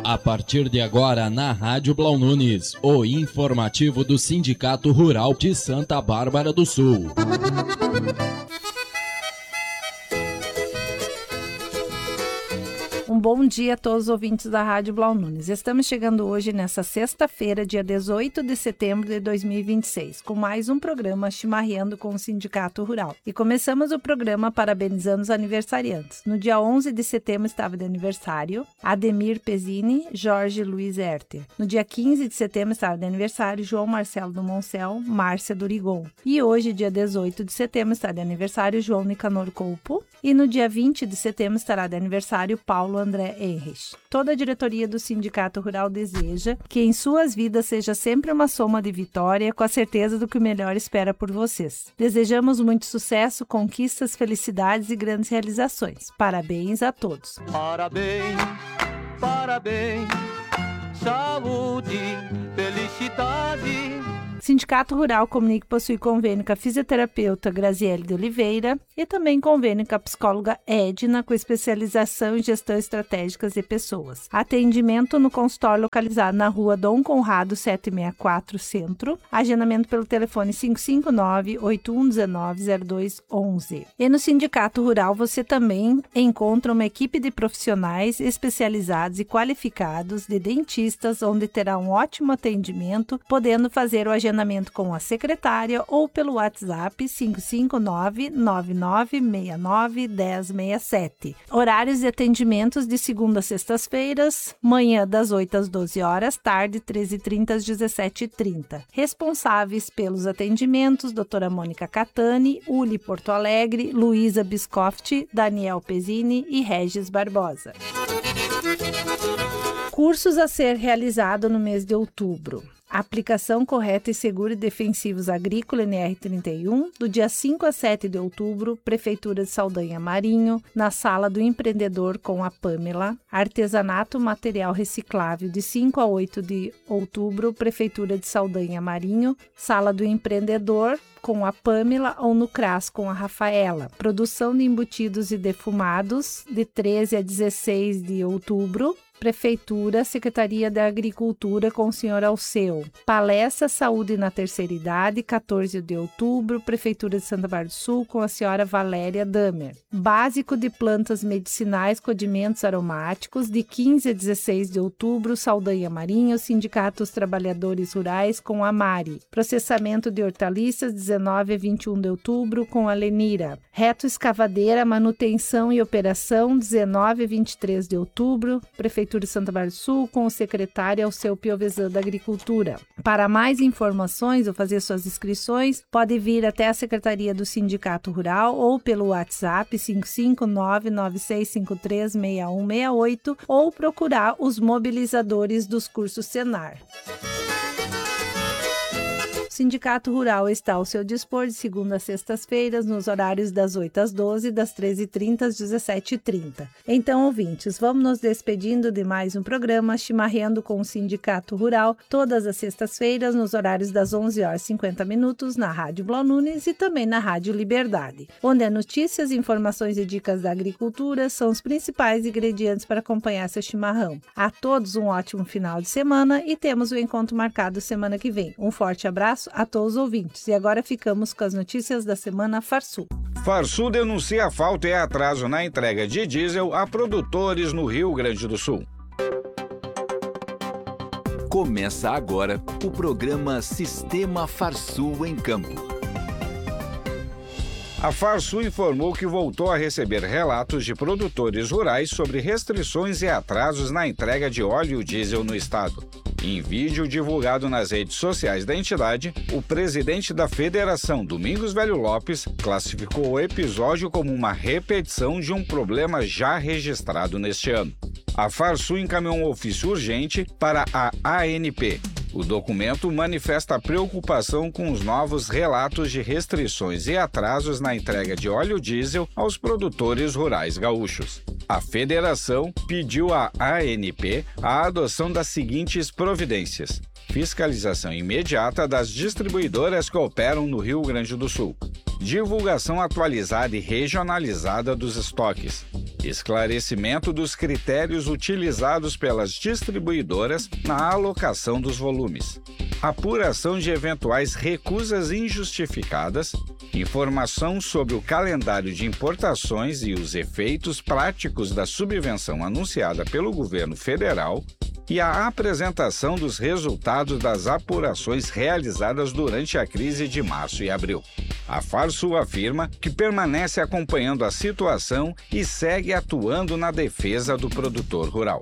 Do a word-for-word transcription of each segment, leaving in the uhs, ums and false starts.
A partir de agora, na Rádio Blau Nunes, o informativo do Sindicato Rural de Santa Bárbara do Sul. Um bom dia a todos os ouvintes da Rádio Blau Nunes. Estamos chegando hoje, nessa sexta-feira, dia dezoito de setembro de dois mil e vinte e seis, com mais um programa Chimarreando com o Sindicato Rural. E começamos o programa parabenizando os aniversariantes. No dia onze de setembro estava de aniversário Ademir Pezzini, Jorge Luiz Herter. No dia quinze de setembro estava de aniversário João Marcelo do Moncel, Márcia Durigon. E hoje, dia dezoito de setembro, está de aniversário João Nicanor Colpo. E no dia vinte de setembro estará de aniversário Paulo André Henrich. Toda a diretoria do Sindicato Rural deseja que em suas vidas seja sempre uma soma de vitória, com a certeza do que o melhor espera por vocês. Desejamos muito sucesso, conquistas, felicidades e grandes realizações. Parabéns a todos. Parabéns, parabéns, saúde, felicidade. Sindicato Rural comunica que possui convênio com a fisioterapeuta Graziele de Oliveira e também convênio com a psicóloga Edna, com especialização em gestão estratégica de pessoas. Atendimento no consultório localizado na rua Dom Conrado setecentos e sessenta e quatro, Centro. Agendamento pelo telefone cinco cinco nove, oito um um nove, zero dois um um. E no Sindicato Rural você também encontra uma equipe de profissionais especializados e qualificados de dentistas, onde terá um ótimo atendimento, podendo fazer o agendamento com a secretária ou pelo WhatsApp cinco cinco nove, nove nove seis nove, um zero seis sete. Horários de atendimentos de segunda a sextas-feiras, manhã das oito às doze horas, tarde treze e trinta às dezessete e trinta. Responsáveis pelos atendimentos, doutora Mônica Catani, Uli Porto Alegre, Luísa Biscoft, Daniel Pezzini e Regis Barbosa. Cursos a ser realizado no mês de outubro. Aplicação correta e segura de defensivos agrícola N R trinta e um, do dia cinco a sete de outubro, Prefeitura de Saldanha Marinho, na Sala do Empreendedor com a Pamela. Artesanato material reciclável, de cinco a oito de outubro, Prefeitura de Saldanha Marinho, Sala do Empreendedor com a Pamela ou no C R A S com a Rafaela. Produção de embutidos e defumados, de treze a dezesseis de outubro, Prefeitura, Secretaria da Agricultura com o senhor Alceu. Palestra Saúde na Terceira Idade, quatorze de outubro, Prefeitura de Santa Bárbara do Sul com a senhora Valéria Damer. Básico de plantas medicinais, condimentos aromáticos, de quinze a dezesseis de outubro, Saldanha Marinho, Sindicato dos Trabalhadores Rurais com a Mari. Processamento de hortaliças, dezenove a vinte e um de outubro, com a Lenira. Reto escavadeira, manutenção e operação, dezenove a vinte e três de outubro, Prefeitura de Santa Bárbara do Sul, com o secretário Alceu Piovesan da Agricultura. Para mais informações ou fazer suas inscrições, pode vir até a Secretaria do Sindicato Rural ou pelo WhatsApp cinco cinco nove, nove seis cinco três, seis um seis oito ou procurar os mobilizadores dos cursos Senar. O Sindicato Rural está ao seu dispor de segunda a sextas-feiras, nos horários das oito às doze, das treze e trinta às dezessete e trinta. Então, ouvintes, vamos nos despedindo de mais um programa Chimarreando com o Sindicato Rural, todas as sextas-feiras, nos horários das onze horas e cinquenta minutos, na Rádio Blau Nunes e também na Rádio Liberdade, onde as notícias, informações e dicas da agricultura são os principais ingredientes para acompanhar seu chimarrão. A todos um ótimo final de semana e temos o encontro marcado semana que vem. Um forte abraço a todos os ouvintes. E agora ficamos com as notícias da semana Farsul. Farsul denuncia falta e atraso na entrega de diesel a produtores no Rio Grande do Sul. Começa agora o programa Sistema Farsul em Campo. A Farsul informou que voltou a receber relatos de produtores rurais sobre restrições e atrasos na entrega de óleo diesel no estado. Em vídeo divulgado nas redes sociais da entidade, o presidente da federação, Domingos Velho Lopes, classificou o episódio como uma repetição de um problema já registrado neste ano. A Farsul encaminhou um ofício urgente para a A N P. O documento manifesta preocupação com os novos relatos de restrições e atrasos na entrega de óleo diesel aos produtores rurais gaúchos. A federação pediu à A N P a adoção das seguintes providências: fiscalização imediata das distribuidoras que operam no Rio Grande do Sul, divulgação atualizada e regionalizada dos estoques, Esclarecimento dos critérios utilizados pelas distribuidoras na alocação dos volumes. Apuração de eventuais recusas injustificadas. Informação sobre o calendário de importações e os efeitos práticos da subvenção anunciada pelo governo federal. E a apresentação dos resultados das apurações realizadas durante a crise de março e abril. A Farsul afirma que permanece acompanhando a situação e segue atuando na defesa do produtor rural.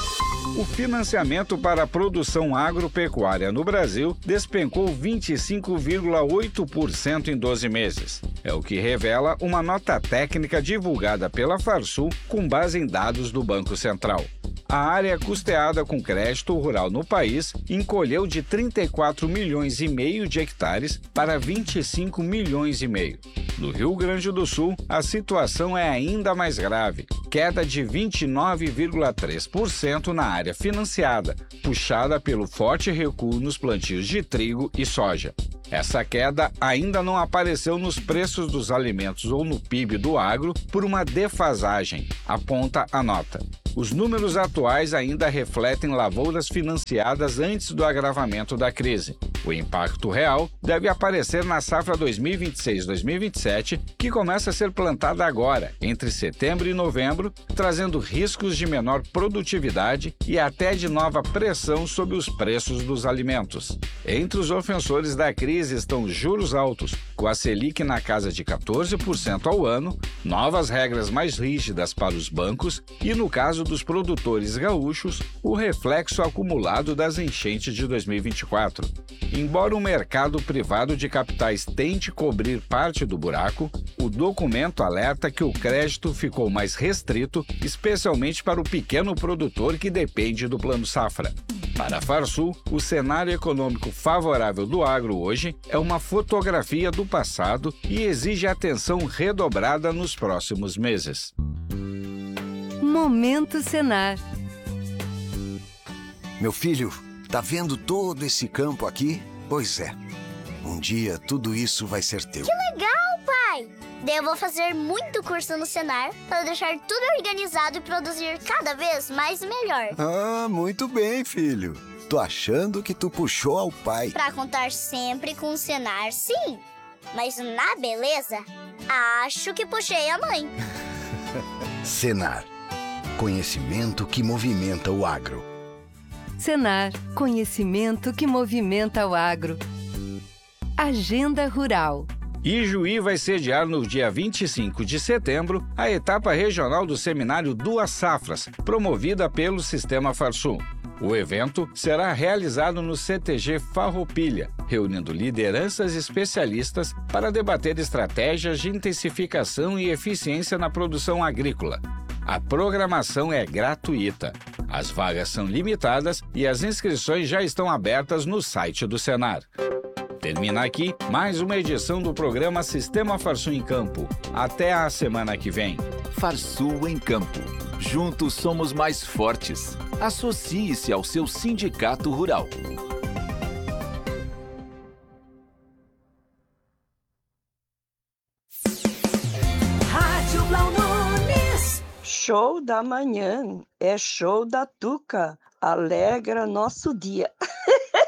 O financiamento para a produção agropecuária no Brasil despencou vinte e cinco vírgula oito por cento em doze meses. É o que revela uma nota técnica divulgada pela Farsul com base em dados do Banco Central. A área custeada com crédito rural no país encolheu de trinta e quatro milhões e meio de hectares para vinte e cinco milhões e meio. No Rio Grande do Sul, a situação é ainda mais grave, queda de vinte e nove vírgula três por cento na área financiada, puxada pelo forte recuo nos plantios de trigo e soja. Essa queda ainda não apareceu nos preços dos alimentos ou no P I B do agro por uma defasagem, aponta a nota. Os números atuais ainda refletem lavouras financiadas antes do agravamento da crise. O impacto real deve aparecer na safra dois mil e vinte e seis dois mil e vinte e sete, que começa a ser plantada agora, entre setembro e novembro, trazendo riscos de menor produtividade e até de nova pressão sobre os preços dos alimentos. Entre os ofensores da crise estão juros altos, com a Selic na casa de quatorze por cento ao ano, novas regras mais rígidas para os bancos e, no caso dos produtores gaúchos, o reflexo acumulado das enchentes de dois mil e vinte e quatro. Embora o mercado privado de capitais tente cobrir parte do buraco, o documento alerta que o crédito ficou mais restrito, especialmente para o pequeno produtor que depende do Plano Safra. Para a Farsul, o cenário econômico favorável do agro hoje é uma fotografia do passado e exige atenção redobrada nos próximos meses. Momento Senar. Meu filho, tá vendo todo esse campo aqui? Pois é. Um dia tudo isso vai ser teu. Que legal, pai! Daí eu vou fazer muito curso no Senar para deixar tudo organizado e produzir cada vez mais e melhor. Ah, muito bem, filho. Tô achando que tu puxou ao pai. Pra contar sempre com o Senar, sim. Mas na beleza, acho que puxei a mãe. Senar. Conhecimento que movimenta o agro. Senar. Conhecimento que movimenta o agro. Agenda Rural. Ijuí vai sediar no dia vinte e cinco de setembro a etapa regional do seminário Duas Safras, promovida pelo Sistema Farsul. O evento será realizado no C T G Farroupilha, reunindo lideranças especialistas para debater estratégias de intensificação e eficiência na produção agrícola. A programação é gratuita. As vagas são limitadas e as inscrições já estão abertas no site do Senar. Termina aqui mais uma edição do programa Sistema Farsul em Campo. Até a semana que vem. Farsul em Campo. Juntos somos mais fortes. Associe-se ao seu sindicato rural. Rádio Blau Nunes. Show da manhã é show da Tuca. Alegra nosso dia.